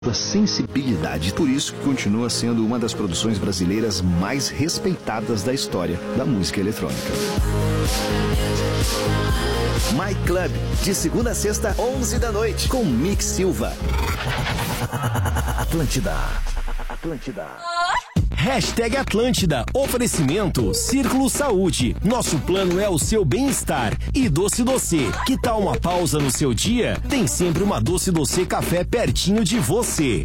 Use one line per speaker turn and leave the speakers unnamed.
A sensibilidade, por isso que continua sendo uma das produções brasileiras mais respeitadas da história da música eletrônica. My Club, de segunda a sexta, 11 da noite, com Mick Silva. Atlântida.
Hashtag Atlântida. Oferecimento Círculo Saúde. Nosso plano é o seu bem-estar. E Doce Doce. Que tal uma pausa no seu dia? Tem sempre uma Doce Doce Café pertinho de você.